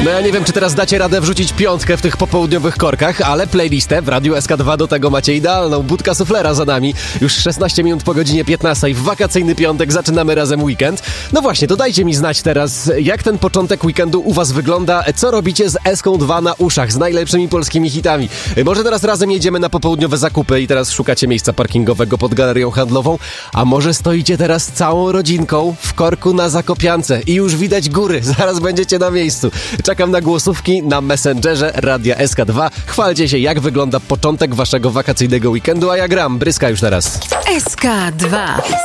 No ja nie wiem, czy teraz dacie radę wrzucić piątkę w tych popołudniowych korkach, ale playlistę w Radiu SK2 do tego macie idealną. Budka suflera za nami. Już 16 minut po godzinie 15. W wakacyjny piątek zaczynamy razem weekend. No właśnie, to dajcie mi znać teraz, jak ten początek weekendu u was wygląda. Co robicie z Eską2 na uszach, z najlepszymi polskimi hitami. Może teraz razem jedziemy na popołudniowe zakupy i teraz szukacie miejsca parkingowego pod galerią handlową, a może stoicie teraz całą rodzinką w korku na Zakopiance i już widać góry. Zaraz będziecie na miejscu. Czekam na głosówki na Messengerze Radia SK2. Chwalcie się, jak wygląda początek waszego wakacyjnego weekendu, a ja gram. Bryska już teraz. SK2.